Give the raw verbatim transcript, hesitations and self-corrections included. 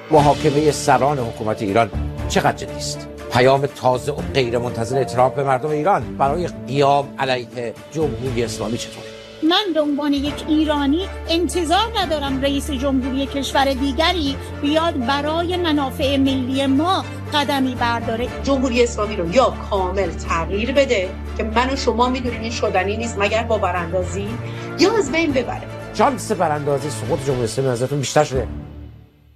محاکمه سران حکومت ایران چقدر جدی است؟ پیام تازه و غیر منتظر ترامپ به مردم ایران برای قیام علیه جمهوری اسلامی چطور؟ من به عنوان یک ایرانی انتظار ندارم رئیس جمهوری کشور دیگری بیاد برای منافع ملی ما قدمی برداره. جمهوری اسلامی رو یا کامل تغییر بده که من و شما میدونیم این شدنی نیست مگر با براندازی، یا از بین ببره. شانس براندازی سقوط جمهوری اسلامی ازتون بیشتر شده.